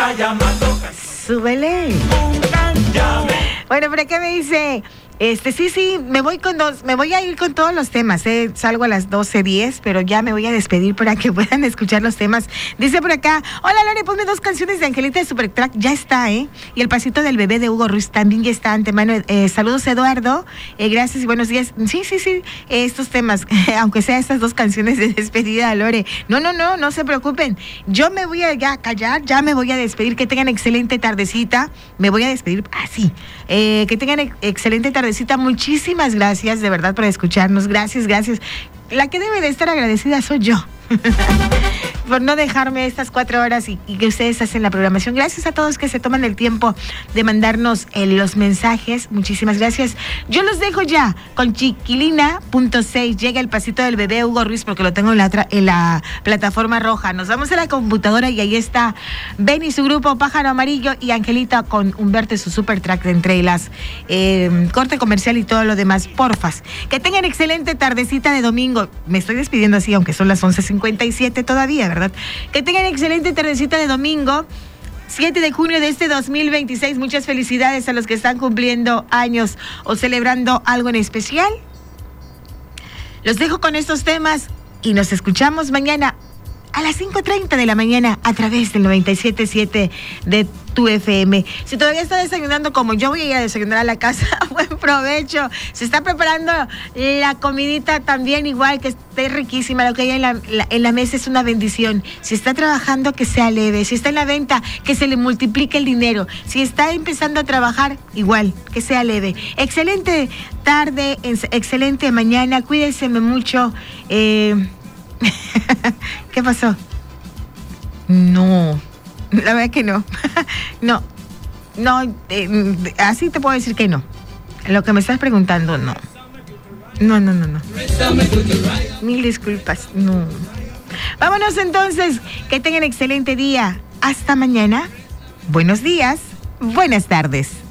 está llamando. Súbele. Bueno, por acá me dice, sí, me voy a ir con todos los temas, salgo a las 12:10, pero ya me voy a despedir para que puedan escuchar los temas. Dice por acá, hola Lore, ponme 2 canciones de Angelita de Supertrack, ya está, y el pasito del bebé de Hugo Ruiz también ya está, antemano, saludos Eduardo, gracias y buenos días. Sí, estos temas, aunque sea estas 2 canciones de despedida, Lore, no se preocupen, yo me voy a ya callar, ya me voy a despedir, que tengan excelente tardecita, me voy a despedir así, que tengan excelente tardecita. Muchísimas gracias de verdad por escucharnos, gracias. La que debe de estar agradecida soy yo por no dejarme estas 4 horas y que ustedes hacen la programación. Gracias a todos que se toman el tiempo de mandarnos los mensajes, muchísimas gracias. Yo los dejo ya con Chiquilina.6, llega el pasito del bebé Hugo Ruiz porque lo tengo en la plataforma roja. Nos vamos a la computadora y ahí está Ben y su grupo Pájaro Amarillo y Angelita con Humberto y su Supertrack entre las corte comercial y todo lo demás, porfas. Que tengan excelente tardecita de domingo. Me estoy despidiendo así, aunque son las 11:57 todavía, ¿verdad? Que tengan excelente tardecita de domingo, 7 de junio de este 2026. Muchas felicidades a los que están cumpliendo años o celebrando algo en especial. Los dejo con estos temas y nos escuchamos mañana a las 5:30 de la mañana a través del 97.7 de tu FM. Si todavía está desayunando como yo voy a ir a desayunar a la casa, buen provecho. Se está preparando la comidita también igual, que esté riquísima. Lo que hay en la mesa es una bendición. Si está trabajando, que sea leve. Si está en la venta, que se le multiplique el dinero. Si está empezando a trabajar, igual, que sea leve. Excelente tarde, excelente mañana. Cuídense mucho. ¿Qué pasó? No, la verdad que no. No, así te puedo decir que no. Lo que me estás preguntando, no. No. Mil disculpas, no. Vámonos entonces, que tengan excelente día. Hasta mañana. Buenos días, buenas tardes.